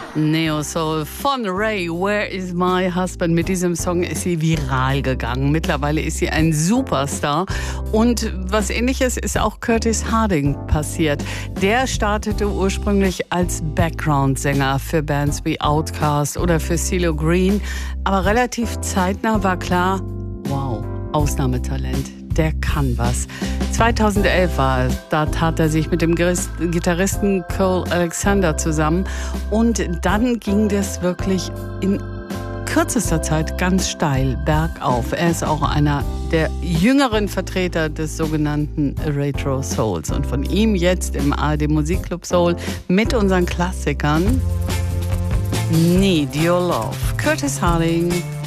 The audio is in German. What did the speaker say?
Neo Soul von Ray, Where is my husband? Mit diesem Song ist sie viral gegangen. Mittlerweile ist sie ein Superstar. Und was Ähnliches ist auch Curtis Harding passiert. Der startete ursprünglich als Background-Sänger für Bands wie Outkast oder für CeeLo Green. Aber relativ zeitnah war klar, wow, Ausnahmetalent. Der kann was. 2011 war es, da tat er sich mit dem Gitarristen Cole Alexander zusammen und dann ging das wirklich in kürzester Zeit ganz steil bergauf. Er ist auch einer der jüngeren Vertreter des sogenannten Retro Souls und von ihm jetzt im ARD Musikclub Soul mit unseren Klassikern Need Your Love. Curtis Harding.